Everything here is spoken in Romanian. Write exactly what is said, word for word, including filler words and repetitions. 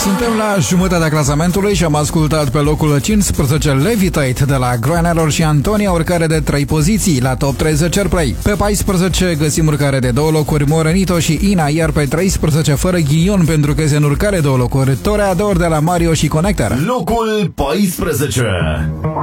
Suntem la jumătatea clasamentului și am ascultat pe locul cincisprezece Levitate de la Groaner și Antonia, urcare de trei poziții la Top treizeci Airplay. Pe paisprezece găsim urcare de două locuri Morenito și Ina, iar pe treisprezece fără ghinion pentru că este în urcare două locuri Toreador de la Mario și Connector. Locul paisprezece.